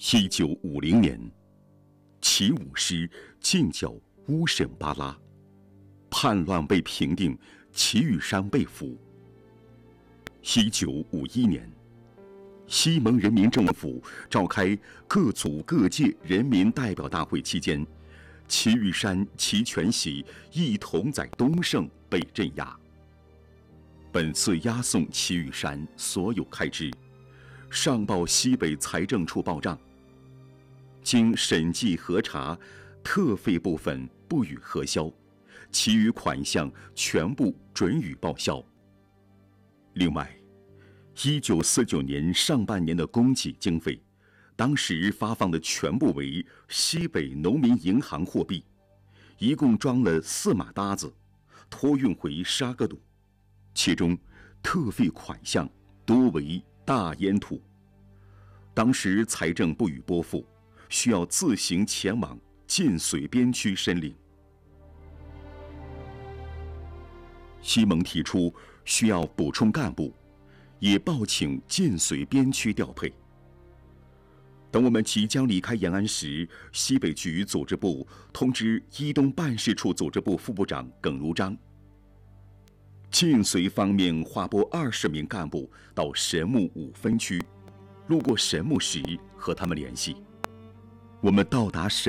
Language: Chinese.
1950年，齐武师进剿乌什巴拉，叛乱被平定，齐玉山被俘。1951年，西蒙人民政府召开各族各界人民代表大会期间，齐玉山、齐全喜一同在东胜被镇压。本次押送齐玉山所有开支，上报西北财政处报账。经审计核查，特费部分不予核销，其余款项全部准予报销。另外，1949年上半年的供给经费，当时发放的全部为西北农民银行货币，一共装了4马搭子，托运回沙格鲁，其中特费款项多为大烟土。当时财政不予拨付，需要自行前往晋绥边区申领。西蒙提出需要补充干部，也报请晋绥边区调配。等我们即将离开延安时，西北局组织部通知伊东办事处组织部副部长耿如章，晋绥方面划拨20名干部到神木5分区，路过神木时和他们联系。我们到达神